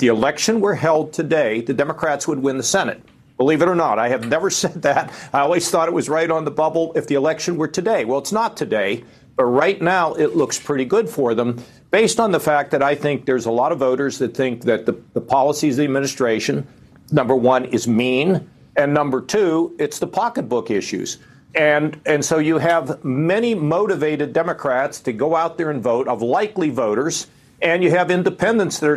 the election were held today, the Democrats would win the Senate. Believe it or not, I have never said that. I always thought it was right on the bubble if the election were today. Well, it's not today, but right now it looks pretty good for them based on the fact that I think there's a lot of voters that think that the policies of the administration, number one, is mean, and number two, it's the pocketbook issues. And so you have many motivated Democrats to go out there and vote, of likely voters, and you have independents that are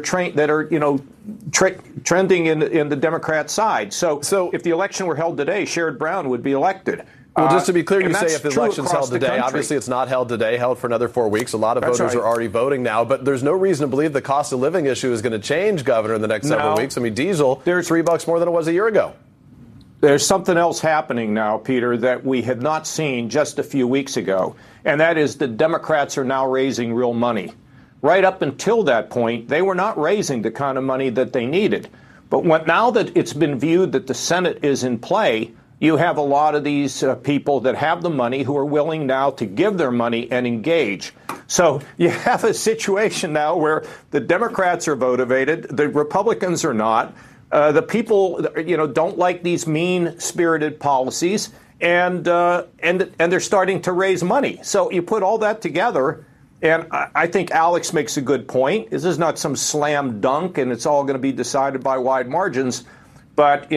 trending in the Democrat side. So if the election were held today, Sherrod Brown would be elected. Well, just to be clear, you say if the election's held today, obviously it's not held today, held for another 4 weeks. A lot of voters are already voting now, but there's no reason to believe the cost of living issue is going to change, Governor, in the next several weeks. I mean, diesel, there's $3 more than it was a year ago. There's something else happening now, Peter, that we had not seen just a few weeks ago, and that is the Democrats are now raising real money. Right up until that point, they were not raising the kind of money that they needed. But now that it's been viewed that the Senate is in play, you have a lot of these people that have the money who are willing now to give their money and engage. So you have a situation now where the Democrats are motivated, the Republicans are not. The people, don't like these mean-spirited policies, and they're starting to raise money. So you put all that together, and I think Alex makes a good point. This is not some slam dunk, and it's all going to be decided by wide margins. But,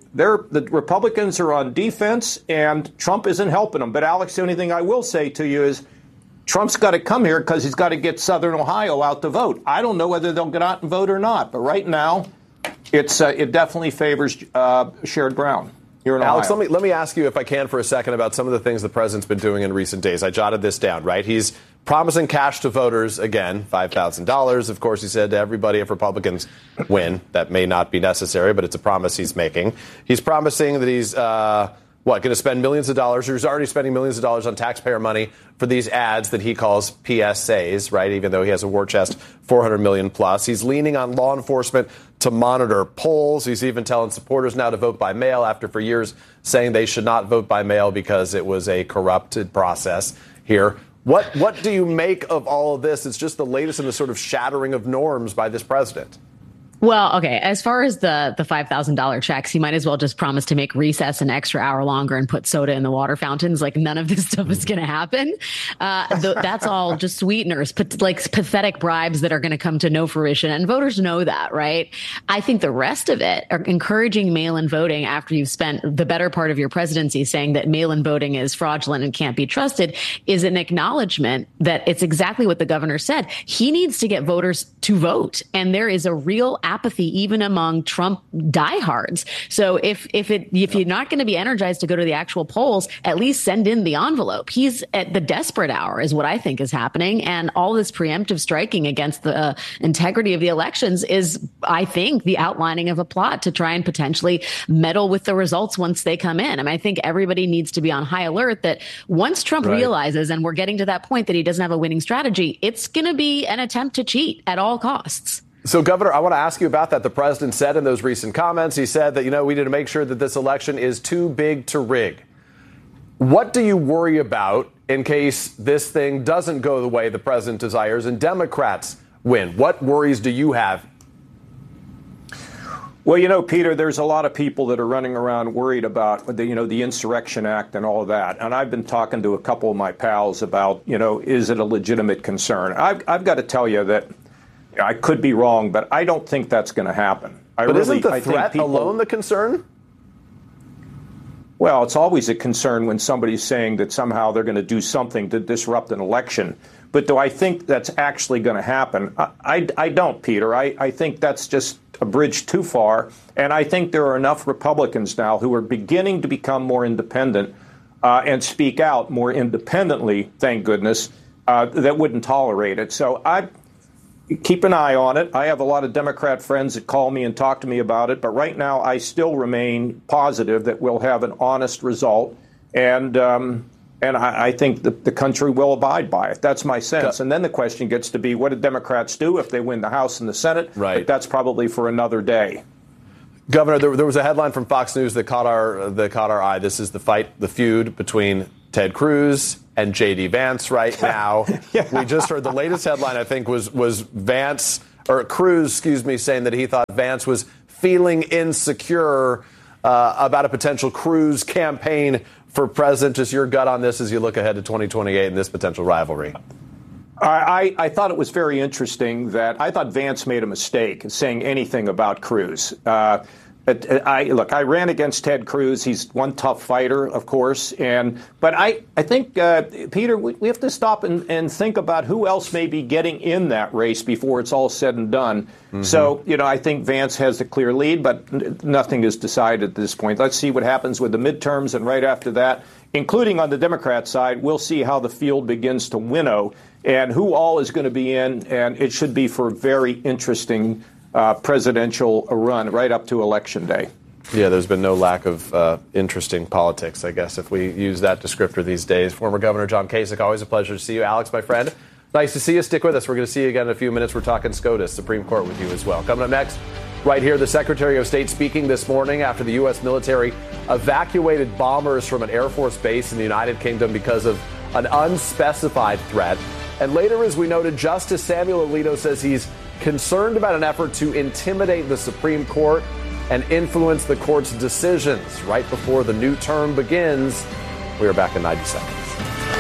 the Republicans are on defense, and Trump isn't helping them. But, Alex, the only thing I will say to you is Trump's got to come here because he's got to get Southern Ohio out to vote. I don't know whether they'll get out and vote or not. But right now, it definitely favors Sherrod Brown here in Alex, Ohio. let me ask you, if I can, for a second about some of the things the president's been doing in recent days. I jotted this down, right? He's promising cash to voters, again, $5,000. Of course, he said to everybody, if Republicans win, that may not be necessary, but it's a promise he's making. He's promising that he's, going to spend millions of dollars. He's already spending millions of dollars on taxpayer money for these ads that he calls PSAs, right? Even though he has a war chest, 400 million plus. He's leaning on law enforcement to monitor polls. He's even telling supporters now to vote by mail after for years saying they should not vote by mail because it was a corrupted process here. What do you make of all of this? It's just the latest in the sort of shattering of norms by this president. Well, okay, as far as the $5,000 checks, you might as well just promise to make recess an extra hour longer and put soda in the water fountains. Like, none of this stuff is going to happen. That's all just sweeteners, pathetic bribes that are going to come to no fruition. And voters know that, right? I think the rest of it, are encouraging mail-in voting after you've spent the better part of your presidency saying that mail-in voting is fraudulent and can't be trusted, is an acknowledgement that it's exactly what the governor said. He needs to get voters to vote. And there is a real apathy even among Trump diehards. So if you're not going to be energized to go to the actual polls, at least send in the envelope. He's at the desperate hour is what I think is happening. And all this preemptive striking against the integrity of the elections is, I think, the outlining of a plot to try and potentially meddle with the results once they come in. I mean, I think everybody needs to be on high alert that once Trump realizes, and we're getting to that point, that he doesn't have a winning strategy, it's going to be an attempt to cheat at all costs. So, Governor, I want to ask you about that. The president said in those recent comments, he said that, we need to make sure that this election is too big to rig. What do you worry about in case this thing doesn't go the way the president desires and Democrats win? What worries do you have? Well, Peter, there's a lot of people that are running around worried about the Insurrection Act and all of that. And I've been talking to a couple of my pals about, is it a legitimate concern? I've got to tell you that I could be wrong, but I don't think that's going to happen. But isn't the threat alone the concern? Well, it's always a concern when somebody's saying that somehow they're going to do something to disrupt an election. But do I think that's actually going to happen? I don't, Peter. I think that's just a bridge too far. And I think there are enough Republicans now who are beginning to become more independent and speak out more independently, thank goodness, that wouldn't tolerate it. So I keep an eye on it. I have a lot of Democrat friends that call me and talk to me about it. But right now, I still remain positive that we'll have an honest result. And I think the country will abide by it. That's my sense. And then the question gets to be, what do Democrats do if they win the House and the Senate? Right. But that's probably for another day. Governor, there was a headline from Fox News that caught our eye. This is the feud between Ted Cruz and J.D. Vance right now. Yeah. We just heard the latest headline, I think, was Vance Cruz, saying that he thought Vance was feeling insecure about a potential Cruz campaign for president. Just your gut on this as you look ahead to 2028 and this potential rivalry. I thought it was very interesting that I thought Vance made a mistake in saying anything about Cruz. I ran against Ted Cruz. He's one tough fighter, of course. But I think, Peter, we have to stop and think about who else may be getting in that race before it's all said and done. Mm-hmm. So, I think Vance has a clear lead, but nothing is decided at this point. Let's see what happens with the midterms. And right after that, including on the Democrat side, we'll see how the field begins to winnow and who all is going to be in. And it should be for a very interesting presidential run right up to Election Day. Yeah, there's been no lack of interesting politics, I guess, if we use that descriptor these days. Former Governor John Kasich, always a pleasure to see you. Alex, my friend, nice to see you. Stick with us. We're going to see you again in a few minutes. We're talking SCOTUS, Supreme Court, with you as well. Coming up next, right here, the Secretary of State speaking this morning after the U.S. military evacuated bombers from an Air Force base in the United Kingdom because of an unspecified threat. And later, as we noted, Justice Samuel Alito says he's concerned about an effort to intimidate the Supreme Court and influence the court's decisions right before the new term begins. We are back in 90 seconds.